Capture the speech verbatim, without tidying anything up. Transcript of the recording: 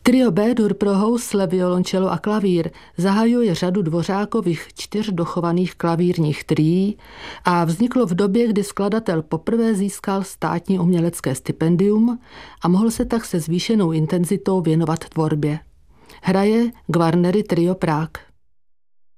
Trio B-dur pro housle, violončelo a klavír zahajuje řadu Dvořákových čtyř dochovaných klavírních trií a vzniklo v době, kdy skladatel poprvé získal státní umělecké stipendium a mohl se tak se zvýšenou intenzitou věnovat tvorbě. Hraje Gvarnery Trio Prague.